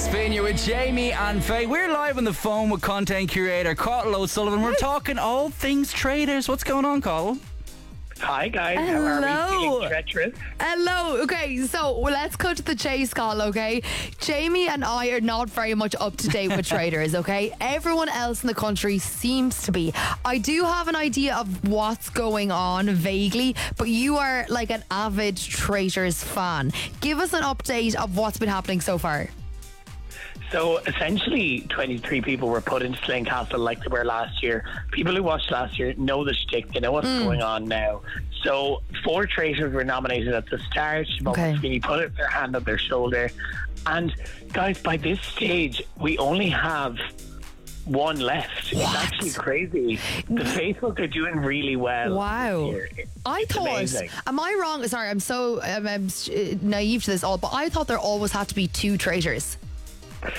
Spin You with Jamie and Faye. We're live on the phone with content curator Carl O'Sullivan. We're talking all things traders. What's going on, Carl? Hi guys, Hello. how are we? Feeling treacherous? Hello. Okay, so let's cut to the chase, Carl, okay? Jamie and I are not very much up to date with traders, okay? Everyone else in the country seems to be. I do have an idea of what's going on vaguely, but you are like an avid traders fan. Give us an update of what's been happening so far. So essentially 23 people were put into Slane Castle like they were last year. People who watched last year know the shtick, they know what's going on now. So 4 traders were nominated at the start. Okay. Sweeney put their hand on their shoulder. And guys, by this stage we only have one left. It's actually crazy. The Facebook are doing really well. Wow. I It's thought, amazing. am I wrong? Sorry, I'm so I'm naive to this all, but I thought there always had to be 2 traders.